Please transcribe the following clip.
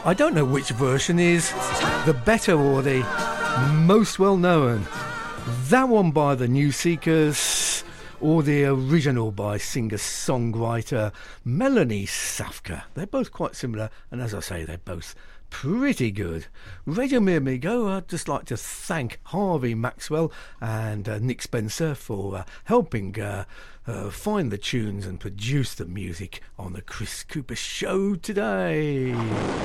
I don't know which version is the better or the most well known. That one by the New Seekers or the original by singer-songwriter Melanie Safka. They're both quite similar, and as I say, they're both pretty good. Radio Me and Me Go, I'd just like to thank Harvey Maxwell and Nick Spencer for helping find the tunes and produce the music on the Chris Cooper Show today.